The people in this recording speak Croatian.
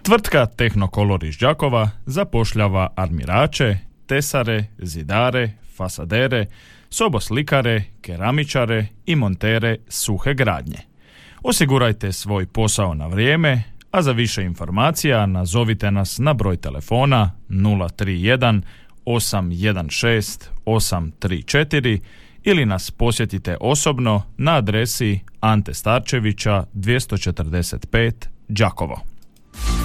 Tvrtka Tehnokolor iz Đakova zapošljava armirače, tesare, zidare, fasadere, soboslikare, keramičare i montere suhe gradnje. Osigurajte svoj posao na vrijeme, a za više informacija nazovite nas na broj telefona 031 816 834 ili nas posjetite osobno na adresi Ante Starčevića 245 Đakovo.